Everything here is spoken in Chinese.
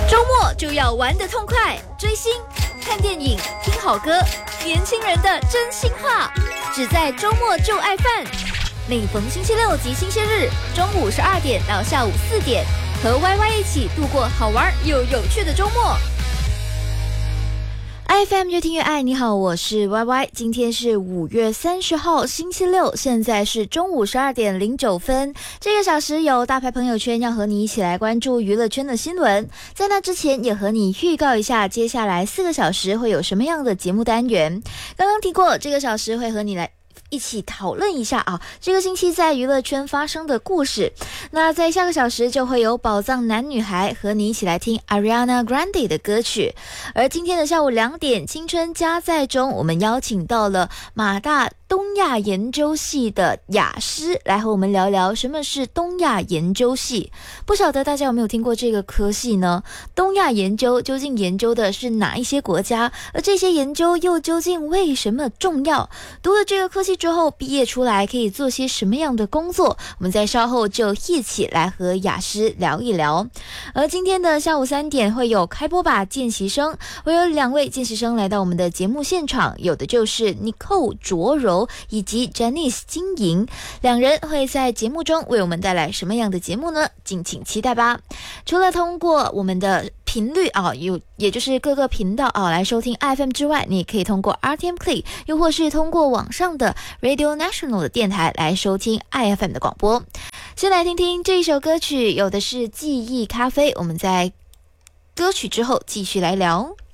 周末就要玩得痛快，追星、看电影、听好歌，年轻人的真心话，只在周末就爱饭。每逢星期六及星期日，中午12点到下午4点，和 YY 一起度过好玩又有趣的周末。IFM 越听越爱，你好，我是 YY。今天是5月30号，星期六，现在是中午12点09分。这个小时有大牌朋友圈要和你一起来关注娱乐圈的新闻，在那之前也和你预告一下接下来4个小时会有什么样的节目单元。刚刚提过，这个小时会和你来一起讨论一下这个星期在娱乐圈发生的故事。那在下个小时就会有宝藏男女孩和你一起来听 Ariana Grande 的歌曲。而今天的下午2点，青春加载中，我们邀请到了马大东亚研究系的雅诗来和我们聊聊什么是东亚研究系。不晓得大家有没有听过这个科系呢？东亚研究究竟研究的是哪一些国家？而这些研究又究竟为什么重要？读了这个科系之后，毕业出来可以做些什么样的工作？我们在稍后就一起来和雅诗聊一聊。而今天的下午3点会有开播吧见习生，会有2位见习生来到我们的节目现场，有的就是 Nicole 卓柔以及 Janice 金莹，两人会在节目中为我们带来什么样的节目呢？敬请期待吧。除了通过我们的频率也就是各个频道来收听 IFM 之外，你也可以通过 RTM Play 又或是通过网上的 Radio National 的电台来收听 IFM 的广播。先来听听这一首歌曲，有的是记忆咖啡，我们在歌曲之后继续来聊。